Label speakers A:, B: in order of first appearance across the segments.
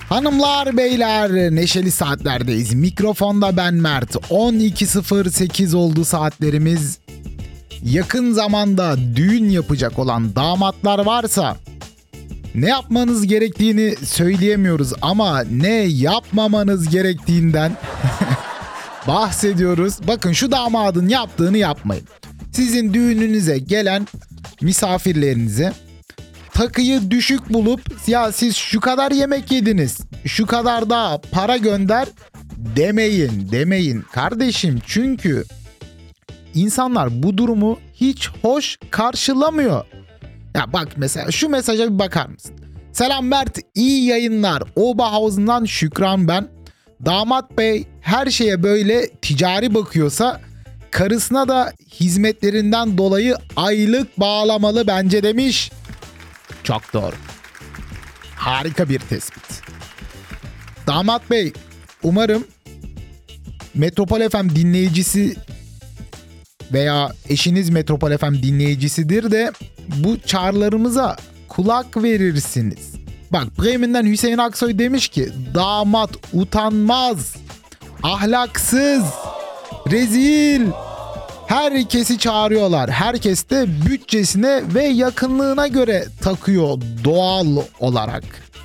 A: Hanımlar beyler, neşeli saatlerdeyiz. Mikrofonda ben Mert. 12.08 oldu saatlerimiz. Yakın zamanda düğün yapacak olan damatlar varsa ne yapmanız gerektiğini söyleyemiyoruz ama ne yapmamanız gerektiğinden bahsediyoruz. Bakın, şu damadın yaptığını yapmayın. Sizin düğününüze gelen misafirlerinize takıyı düşük bulup ya siz şu kadar yemek yediniz, şu kadar da para gönder demeyin kardeşim, çünkü insanlar bu durumu hiç hoş karşılamıyor. Ya bak, mesela şu mesaja bir bakar mısın? Selam Mert, iyi yayınlar. Oberhausen'dan Şükran ben. Damat bey her şeye böyle ticari bakıyorsa karısına da hizmetlerinden dolayı aylık bağlamalı bence demiş. Çok doğru. Harika bir tespit. Damat bey, umarım Metropol FM dinleyicisi veya eşiniz Metropol FM dinleyicisidir de bu çağrılarımıza kulak verirsiniz. Bak, Bremen'den Hüseyin Aksoy demiş ki damat utanmaz, ahlaksız, rezil. Herkesi çağırıyorlar. Herkes de bütçesine ve yakınlığına göre takıyor doğal olarak.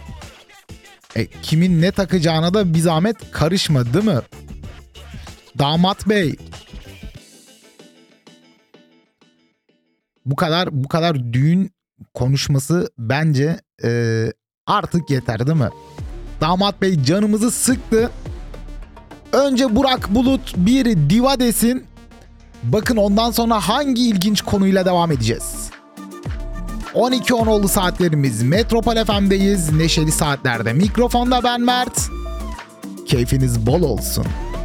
A: Kimin ne takacağına da bir zahmet karışma, değil mi? Damat bey, bu kadar düğün konuşması bence artık yeter, değil mi? Damat bey canımızı sıktı. Önce Burak Bulut bir diva desin. Bakın ondan sonra hangi ilginç konuyla devam edeceğiz. 12.10 oldu saatlerimiz. Metropol FM'deyiz. Neşeli saatlerde. Mikrofonda ben Mert. Keyfiniz bol olsun.